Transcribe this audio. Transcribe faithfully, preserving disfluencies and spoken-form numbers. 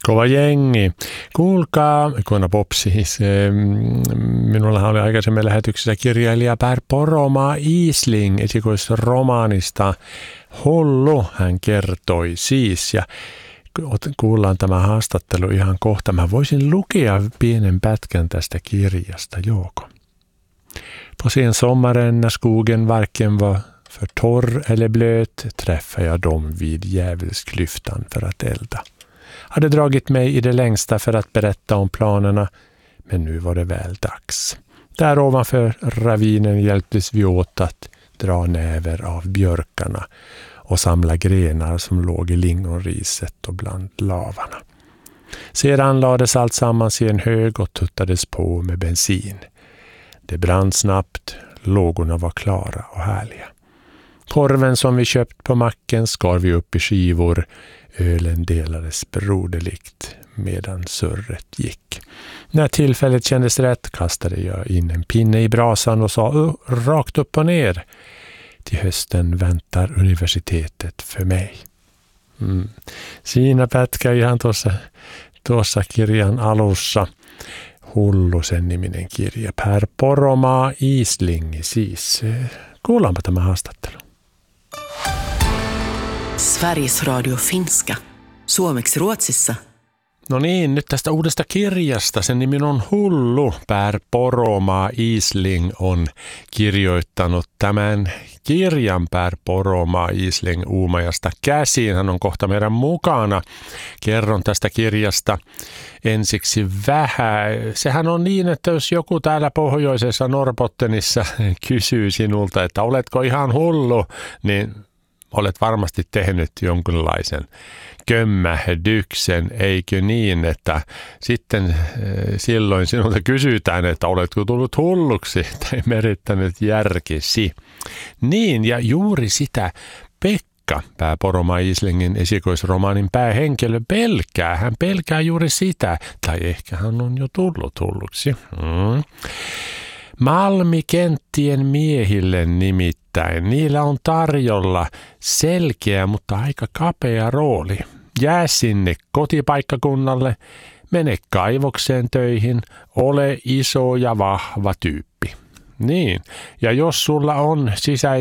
Kova jengi. Kuulkaa, Ikuana Popsi, se, minullahan oli aikaisemmin lähetyksessä kirjailija Per Poromaa Isling esikoisromaanista Hullu, hän kertoi siis. Ja kuullaan tämä haastattelu ihan kohta. Mä voisin lukea pienen pätkän tästä kirjasta, Joko. På sen sommaren när skogen varken var för torr eller blöt träffade jag dem vid djävulsklyftan för att elda. Hade dragit mig i det längsta för att berätta om planerna, men nu var det väl dags. Där ovanför ravinen hjälptes vi åt att dra näver av björkarna och samla grenar som låg i lingonriset och bland lavarna. Sedan lades allt sammans i en hög och tuttades på med bensin. Det brann snabbt, lågorna var klara och härliga. Korven som vi köpt på macken skar vi upp i skivor. Ölen delades broderligt medan surret gick. När tillfället kändes rätt kastade jag in en pinne i brasan och sa uh, rakt upp och ner. Till hösten väntar universitetet för mig. Mm. Siinä pätkä ihan tuossa, tuossa kirjan alussa. Hullu sen niminen kirja. Per Poromaa Isling siis. Kuullaanpa tämä haastattelu. Sveriges Radio Finska. Suomeksi Ruotsissa. No niin, nyt tästä uudesta kirjasta. Sen nimi on Hullu. Per Poromaa Isling on kirjoittanut tämän kirjan. Per Poromaa Isling Uumajasta käsiin. Hän on kohta meidän mukana. Kerron tästä kirjasta ensiksi vähän. Sehän on niin, että jos joku täällä pohjoisessa Norrbottenissa kysyy sinulta, että oletko ihan hullu, niin olet varmasti tehnyt jonkinlaisen kömmähdyksen, eikö niin, että sitten silloin sinulta kysytään, että oletko tullut hulluksi tai merittänyt järkisi. Niin, ja juuri sitä Pekka, Per Poromaa Islingin esikoisromaanin päähenkilö, pelkää. Hän pelkää juuri sitä, tai ehkä hän on jo tullut hulluksi. Mm. Malmikenttien miehille nimittäin. Niillä on tarjolla selkeä, mutta aika kapea rooli. Jää sinne kotipaikkakunnalle, mene kaivokseen töihin, ole iso ja vahva tyyppi. Niin, ja jos sulla on sisäinen